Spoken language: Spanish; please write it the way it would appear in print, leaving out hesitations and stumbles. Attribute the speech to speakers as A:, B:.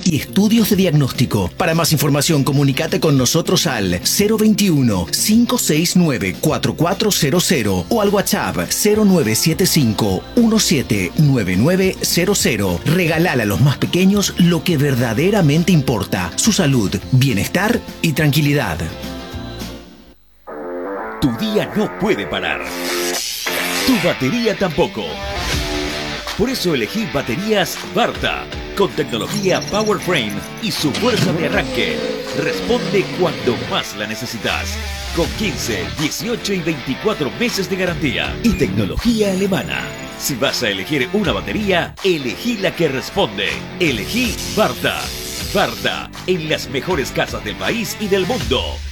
A: y estudios de diagnóstico. Para más información, comunícate con nosotros al 021-569-4400 o al WhatsApp 0975-179900. Regalale a los más pequeños lo que verdaderamente importa: su salud, bienestar y tranquilidad.
B: Tu día no puede parar. Tu batería tampoco. Por eso elegí baterías Varta, con tecnología PowerFrame y su fuerza de arranque. Responde cuando más la necesitas. Con 15, 18 y 24 meses de garantía. Y tecnología alemana. Si vas a elegir una batería, elegí la que responde. Elegí Varta. Varta, en las mejores casas del país y del mundo.